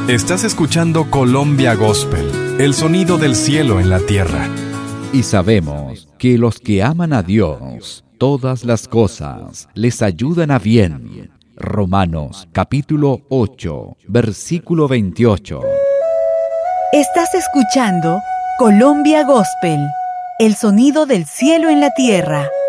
Estás escuchando Colombia Gospel, el sonido del cielo en la tierra. Y sabemos que los que aman a Dios, todas las cosas les ayudan a bien. Romanos capítulo 8, versículo 28. Estás escuchando Colombia Gospel, el sonido del cielo en la tierra.